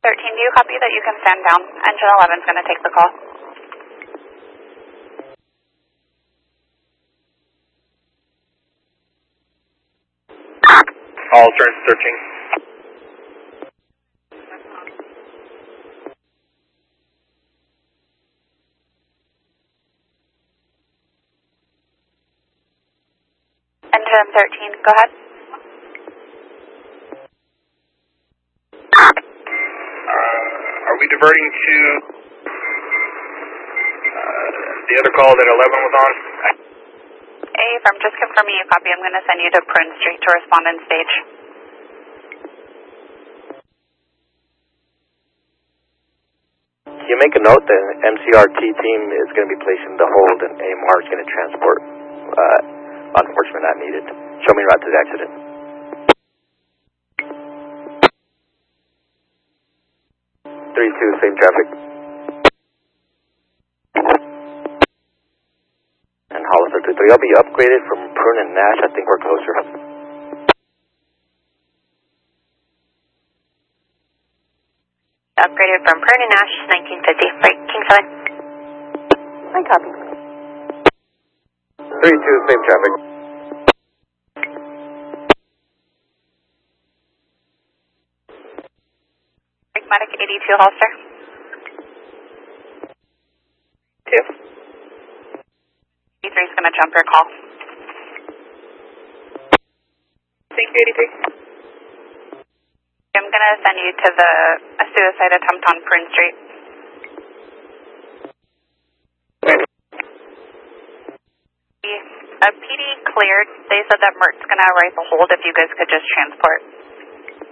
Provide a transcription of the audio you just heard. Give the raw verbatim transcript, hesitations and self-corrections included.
thirteen, do you copy that you can stand down? Engine eleven is going to take the call. All turns searching. Engine thirteen, go ahead. Uh, are we diverting to uh, the other call that eleven was on? Hey, if I'm just confirming you copy, I'm going to send you to Prune Street to respond in stage. You make a note that M C R T team is going to be placing the hold and A M R is going to transport uh, unfortunate not needed. Show me route to the accident. three two, same traffic. And Hollister two three, I'll be upgraded from Prune and Nash. I think we're closer. Upgraded from Prune and Nash, nineteen fifty. Right, King seven. I copy. three two, same traffic. Medic eighty-two, Holster. Yes. eighty-three is going to jump your call. Thank you, eighty-three. I'm going to send you to the a suicide attempt on Prune Street. A P D cleared. They said that Mert's going to write the hold if you guys could just transport.